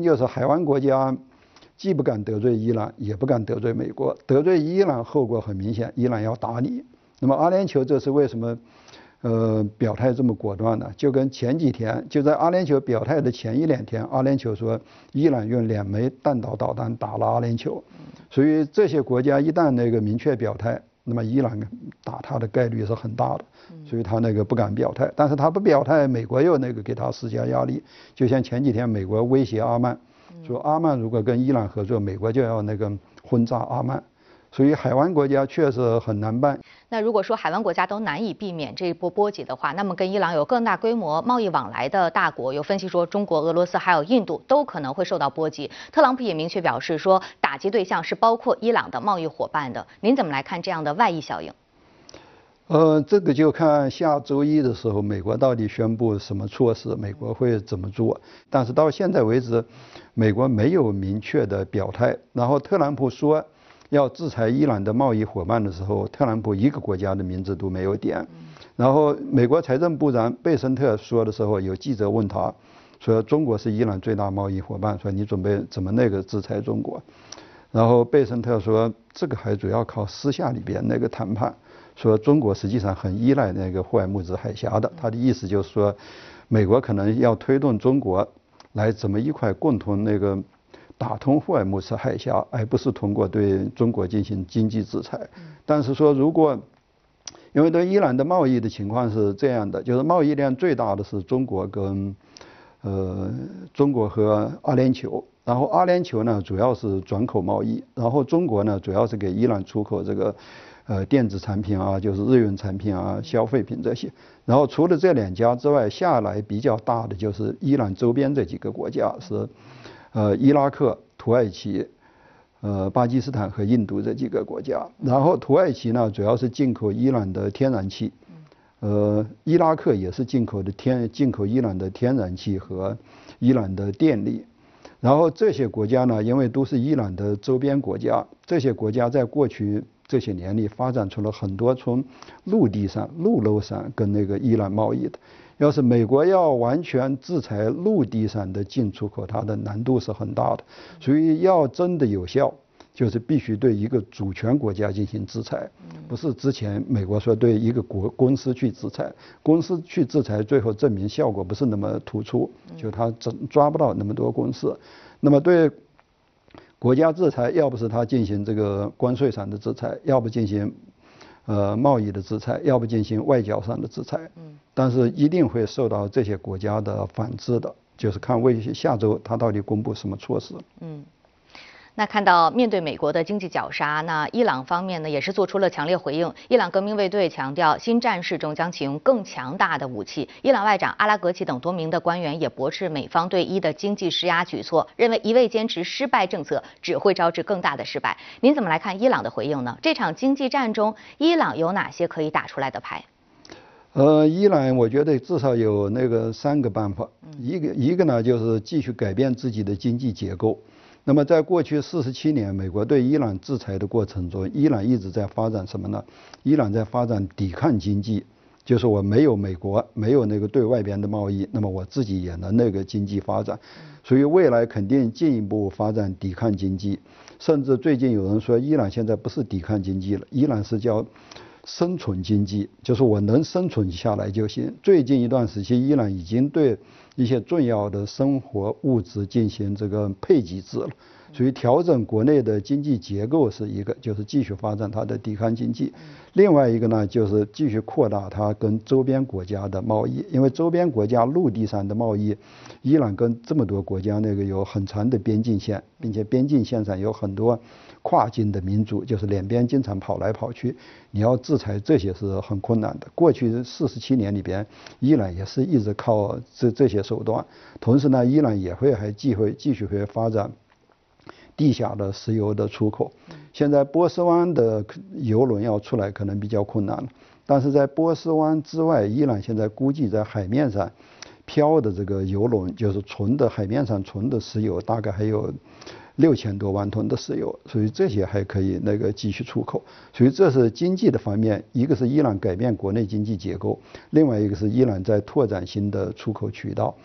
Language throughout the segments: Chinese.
就是海湾国家既不敢得罪伊朗，也不敢得罪美国。得罪伊朗后果很明显，伊朗要打你。那么阿联酋这是为什么表态这么果断呢？就跟前几天就在阿联酋表态的前1、2天，阿联酋说伊朗用2枚弹道导弹打了阿联酋，所以这些国家一旦那个明确表态，那么伊朗打他的概率是很大的，所以他那个不敢表态。但是他不表态，美国又那个给他施加压力，就像前几天美国威胁阿曼，说阿曼如果跟伊朗合作，美国就要那个轰炸阿曼。所以海湾国家确实很难办。 那如果说海湾国家都难以避免这一波波及的话，那么跟伊朗有更大规模贸易往来的大国，有分析说中国、俄罗斯还有印度都可能会受到波及。特朗普也明确表示说，打击对象是包括伊朗的贸易伙伴的。您怎么来看这样的外溢效应？ 这个就看下周一的时候，美国到底宣布什么措施，美国会怎么做。但是到现在为止，美国没有明确的表态。然后特朗普说要制裁伊朗的贸易伙伴的时候，特朗普一个国家的名字都没有点。然后美国财政部长贝森特说的时候，有记者问他，说中国是伊朗最大贸易伙伴，说你准备怎么那个制裁中国？然后贝森特说，这个还主要靠私下里边那个谈判，说中国实际上很依赖那个霍尔木兹海峡的。他的意思就是说，美国可能要推动中国来怎么一块共同那个打通霍尔木兹海峡，而不是通过对中国进行经济制裁。但是说，如果因为对伊朗的贸易的情况是这样的，就是贸易量最大的是中国跟中国和阿联酋，然后阿联酋呢主要是转口贸易，然后中国呢主要是给伊朗出口这个电子产品啊，就是日用产品啊、消费品这些。然后除了这2家之外，下来比较大的就是伊朗周边这几个国家是。伊拉克、土耳其、巴基斯坦和印度这几个国家。然后土耳其呢，主要是进口伊朗的天然气，伊拉克也是进口伊朗的天然气和伊朗的电力。然后这些国家呢，因为都是伊朗的周边国家，这些国家在过去这些年里发展出了很多从陆路上跟那个伊朗贸易的。要是美国要完全制裁陆地上的进出口，它的难度是很大的。所以要真的有效，就是必须对一个主权国家进行制裁，不是之前美国说对一个公司去制裁，公司去制裁，最后证明效果不是那么突出，就他抓不到那么多公司。那么对国家制裁，要不是他进行这个关税上的制裁，要不进行贸易的制裁，要不进行外交上的制裁，但是一定会受到这些国家的反制的，就是看下周他到底公布什么措施。 那看到面对美国的经济绞杀，那伊朗方面呢也是做出了强烈回应。伊朗革命卫队强调，新战事中将启用更强大的武器。伊朗外长阿拉格齐等多名的官员也驳斥美方对伊的经济施压举措，认为一味坚持失败政策只会招致更大的失败。您怎么来看伊朗的回应呢？这场经济战中，伊朗有哪些可以打出来的牌？ 伊朗我觉得至少有那个3个办法，一个呢就是继续改变自己的经济结构。那么在过去47年，美国对伊朗制裁的过程中，伊朗一直在发展什么呢？伊朗在发展抵抗经济，就是我没有美国，没有那个对外边的贸易，那么我自己也能那个经济发展。所以未来肯定进一步发展抵抗经济，甚至最近有人说，伊朗现在不是抵抗经济了，伊朗是叫生存经济，就是我能生存下来就行。最近一段时期，伊朗已经对一些重要的生活物质进行这个配给制了，所以调整国内的经济结构是一个，就是继续发展它的抵抗经济。另外一个呢，就是继续扩大它跟周边国家的贸易，因为周边国家陆地上的贸易，伊朗跟这么多国家那个有很长的边境线，并且边境线上有很多跨境的民族，就是两边经常跑来跑去，你要制裁这些是很困难的。过去47年里边，伊朗也是一直靠这些手段。同时呢，伊朗也还继续会发展地下的石油的出口。现在波斯湾的油轮要出来可能比较困难了，但是在波斯湾之外，伊朗现在估计在海面上漂的这个油轮，就是海面上纯的石油，大概还有6000多万吨的石油，所以这些还可以那个继续出口。所以这是经济的方面，一个是伊朗改变国内经济结构，另外一个是伊朗在拓展新的出口渠道。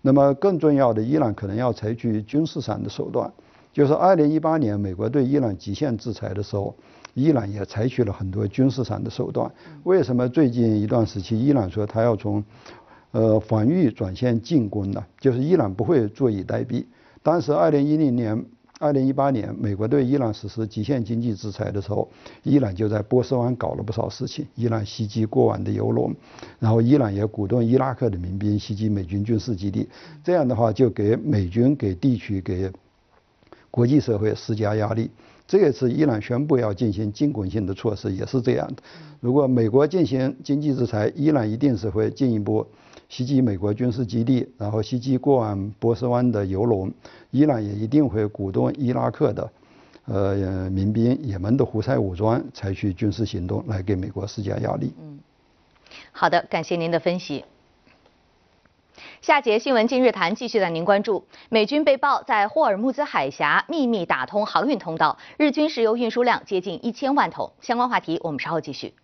那么更重要的，伊朗可能要采取军事上的手段。就是2018年美国对伊朗极限制裁的时候，伊朗也采取了很多军事上的手段。为什么最近一段时期伊朗说他要从防御转向进攻呢？就是伊朗不会坐以待毙。当时2018年，美国对伊朗实施极限经济制裁的时候，伊朗就在波斯湾搞了不少事情。伊朗袭击过往的油轮，然后伊朗也鼓动伊拉克的民兵袭击美军军事基地。这样的话，就给美军、给地区、给国际社会施加压力。这一次伊朗宣布要进行进攻性的措施，也是这样的。如果美国进行经济制裁，伊朗一定是会进一步袭击美国军事基地，然后袭击过往波斯湾的油轮。伊朗也一定会鼓动伊拉克的民兵、也门的胡塞武装采取军事行动来给美国施加压力。 好的，感谢您的分析。下节新闻今日谈继续带您关注：美军被曝在霍尔木兹海峡秘密打通航运通道，日均石油运输量接近1000万桶。相关话题我们稍后继续。